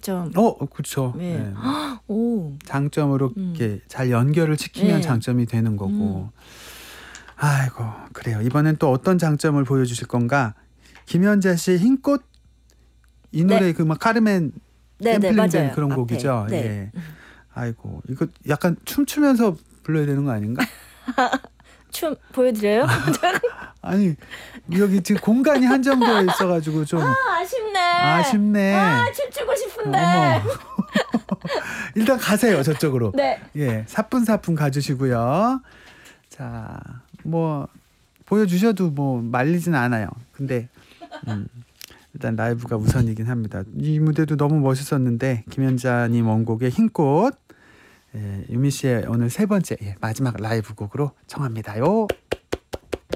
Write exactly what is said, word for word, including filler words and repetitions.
장점. 어, 그렇죠. 네. 네. 오. 장점으로 음. 이렇게 잘 연결을 시키면 네. 장점이 되는 거고. 음. 아이고, 그래요. 이번엔 또 어떤 장점을 보여주실 건가? 김연자 씨의 흰꽃, 이 노래 네. 그 막 카르멘 네, 네, 샘플링된 맞아요. 그런 앞에. 곡이죠. 네. 예. 아이고, 이거 약간 춤추면서 불러야 되는 거 아닌가? 춤 보여드려요? 아니, 여기 지금 공간이 한정되어 있어가지고 좀 아, 아쉽네. 아쉽네. 아, 춤추고 싶은데. 어머. 일단 가세요, 저쪽으로. 네. 예, 사뿐사뿐 가주시고요. 자, 뭐 보여주셔도 뭐 말리진 않아요. 근데 음, 일단 라이브가 우선이긴 합니다. 이 무대도 너무 멋있었는데 김연자님 원곡의 흰꽃, 예, 유미 씨의 오늘 세 번째, 예, 마지막 라이브 곡으로 청합니다요.